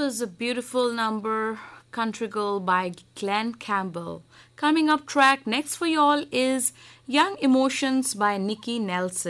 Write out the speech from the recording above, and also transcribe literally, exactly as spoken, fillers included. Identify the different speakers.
Speaker 1: was a beautiful number, Country Girl by Glenn Campbell. Coming up track next for y'all is Young Emotions by Nikki Nelson.